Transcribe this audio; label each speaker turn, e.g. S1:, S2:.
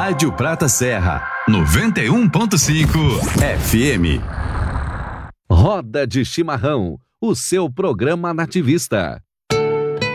S1: Rádio Prata Serra, 91.5 FM.
S2: Roda de Chimarrão, o seu programa nativista.